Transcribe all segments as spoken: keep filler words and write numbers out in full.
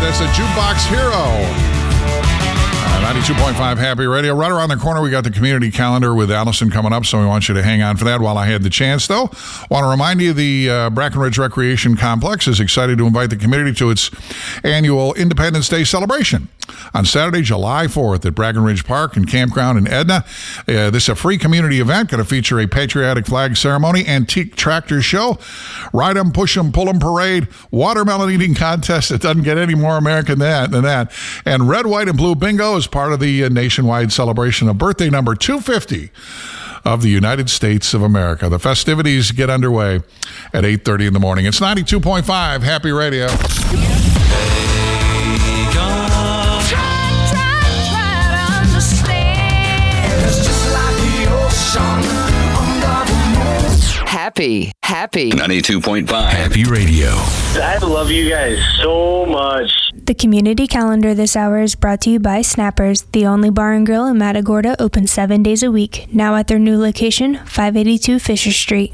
That's a Jukebox Hero. Uh, ninety-two point five Happy Radio. Right around the corner, we got the community calendar with Allison coming up, so we want you to hang on for that while I had the chance, though. Want to remind you the uh, Brackenridge Recreation Complex is excited to invite the community to its annual Independence Day celebration on Saturday, July fourth at Brackenridge Park and Campground in Edna. Uh, this is a free community event going to feature a patriotic flag ceremony, antique tractor show, ride 'em, push 'em, pull 'em parade, watermelon eating contest. It doesn't get any more American than that, than that. And red, white, and blue bingo is part of the uh, nationwide celebration of birthday number two fifty of the United States of America. The festivities get underway at eight thirty in the morning. It's ninety-two point five Happy Radio. Happy, happy. ninety-two point five Happy Radio. I love you guys so much. The community calendar this hour is brought to you by Snappers, the only bar and grill in Matagorda, open seven days a week. Now at their new location, five eighty-two Fisher Street.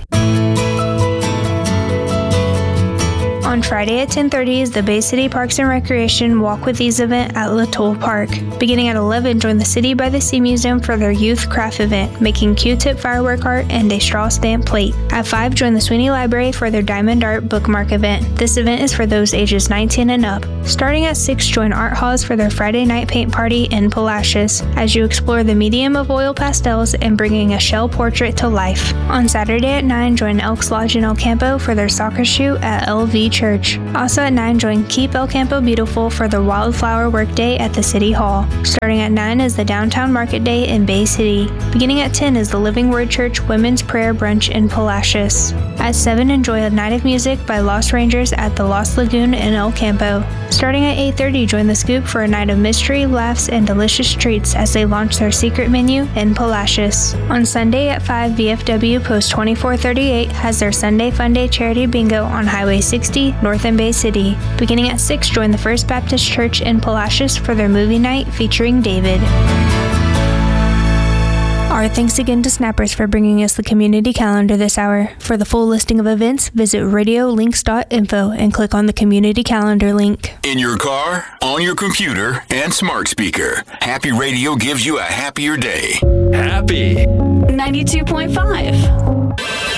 On Friday at ten thirty is the Bay City Parks and Recreation Walk with Ease event at Latoul Park. Beginning at eleven, join the City by the Sea Museum for their youth craft event, making Q-tip firework art and a straw stamp plate. At five, join the Sweeney Library for their Diamond Art bookmark event. This event is for those ages nineteen and up. Starting at six, join Art Haws for their Friday night paint party in Palacios, as you explore the medium of oil pastels and bringing a shell portrait to life. On Saturday at nine, join Elks Lodge in El Campo for their soccer shoot at L V Church. Also at nine, join Keep El Campo Beautiful for the Wildflower Workday at the City Hall. Starting at nine is the Downtown Market Day in Bay City. Beginning at ten is the Living Word Church Women's Prayer Brunch in Palacios. At seven, enjoy a night of music by Lost Rangers at the Lost Lagoon in El Campo. Starting at eight thirty, join the Scoop for a night of mystery, laughs, and delicious treats as they launch their secret menu in Palacios. On Sunday at five, V F W Post twenty-four thirty-eight has their Sunday Fun Day Charity Bingo on Highway sixty, North in Bay City. Beginning at six, join the First Baptist Church in Palacios for their movie night featuring David. Our thanks again to Snappers for bringing us the community calendar this hour. For the full listing of events, visit radio links dot info and click on the community calendar link. In your car, on your computer, and smart speaker, Happy Radio gives you a happier day. Happy ninety-two point five